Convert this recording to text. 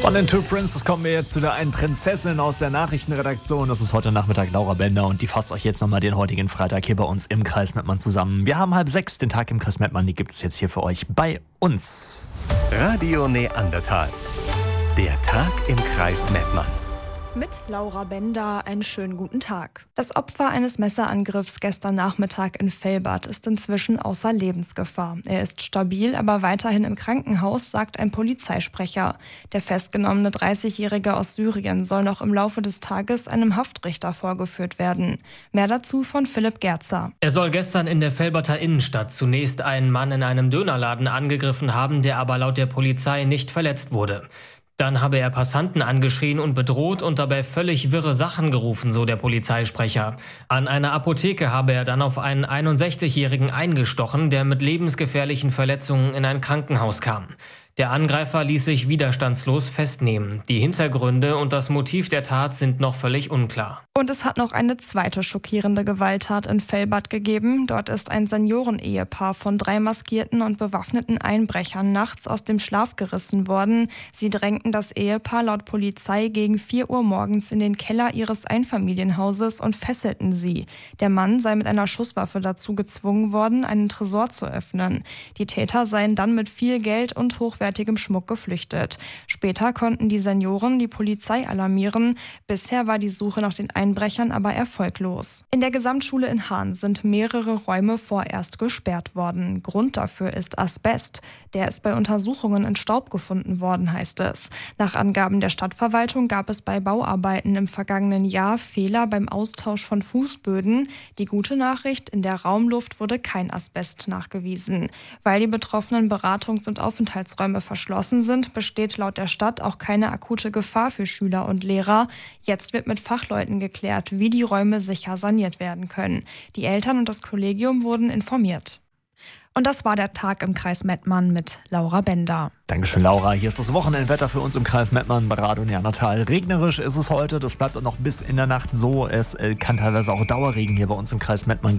Von den Two Princes kommen wir jetzt zu der einen Prinzessin aus der Nachrichtenredaktion. Das ist heute Nachmittag Laura Bender und die fasst euch jetzt nochmal den heutigen Freitag hier bei uns im Kreis Mettmann zusammen. Wir haben 5:30 den Tag im Kreis Mettmann, die gibt es jetzt hier für euch bei uns. Radio Neandertal. Der Tag im Kreis Mettmann. Mit Laura Bender einen schönen guten Tag. Das Opfer eines Messerangriffs gestern Nachmittag in Velbert ist inzwischen außer Lebensgefahr. Er ist stabil, aber weiterhin im Krankenhaus, sagt ein Polizeisprecher. Der festgenommene 30-Jährige aus Syrien soll noch im Laufe des Tages einem Haftrichter vorgeführt werden. Mehr dazu von Philipp Gerzer. Er soll gestern in der Velberter Innenstadt zunächst einen Mann in einem Dönerladen angegriffen haben, der aber laut der Polizei nicht verletzt wurde. Dann habe er Passanten angeschrien und bedroht und dabei völlig wirre Sachen gerufen, so der Polizeisprecher. An einer Apotheke habe er dann auf einen 61-Jährigen eingestochen, der mit lebensgefährlichen Verletzungen in ein Krankenhaus kam. Der Angreifer ließ sich widerstandslos festnehmen. Die Hintergründe und das Motiv der Tat sind noch völlig unklar. Und es hat noch eine zweite schockierende Gewalttat in Velbert gegeben. Dort ist ein Seniorenehepaar von 3 maskierten und bewaffneten Einbrechern nachts aus dem Schlaf gerissen worden. Sie drängten das Ehepaar laut Polizei gegen 4 Uhr morgens in den Keller ihres Einfamilienhauses und fesselten sie. Der Mann sei mit einer Schusswaffe dazu gezwungen worden, einen Tresor zu öffnen. Die Täter seien dann mit viel Geld und hochwertigem Schmuck geflüchtet. Später konnten die Senioren die Polizei alarmieren. Bisher war die Suche nach den Einbrechern aber erfolglos. In der Gesamtschule in Hahn sind mehrere Räume vorerst gesperrt worden. Grund dafür ist Asbest. Der ist bei Untersuchungen in Staub gefunden worden, heißt es. Nach Angaben der Stadtverwaltung gab es bei Bauarbeiten im vergangenen Jahr Fehler beim Austausch von Fußböden. Die gute Nachricht: in der Raumluft wurde kein Asbest nachgewiesen. Weil die betroffenen Beratungs- und Aufenthaltsräume verschlossen sind, besteht laut der Stadt auch keine akute Gefahr für Schüler und Lehrer. Jetzt wird mit Fachleuten geklärt, wie die Räume sicher saniert werden können. Die Eltern und das Kollegium wurden informiert. Und das war der Tag im Kreis Mettmann mit Laura Bender. Dankeschön, Laura. Hier ist das Wochenendwetter für uns im Kreis Mettmann bei Radio Neandertal. Regnerisch ist es heute, das bleibt noch bis in der Nacht so. Es kann teilweise auch Dauerregen hier bei uns im Kreis Mettmann